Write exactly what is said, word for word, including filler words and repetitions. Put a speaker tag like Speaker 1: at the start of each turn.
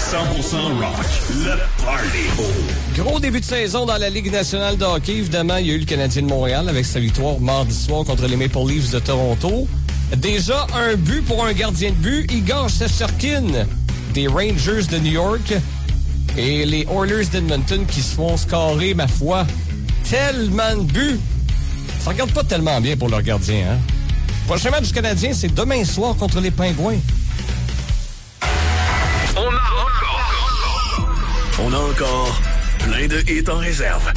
Speaker 1: cent pour cent rock. Le Party.
Speaker 2: Gros début de saison dans la Ligue nationale de hockey. Évidemment, il y a eu le Canadien de Montréal avec sa victoire mardi soir contre les Maple Leafs de Toronto. Déjà un but pour un gardien de but, Igor Shesterkin des Rangers de New York. Et les Oilers d'Edmonton qui se font scorer, ma foi, tellement de buts. Ça regarde pas tellement bien pour leur gardien, hein? Prochain match du Canadien, c'est demain soir contre les Pingouins.
Speaker 1: On a encore... On a encore plein de hits en réserve.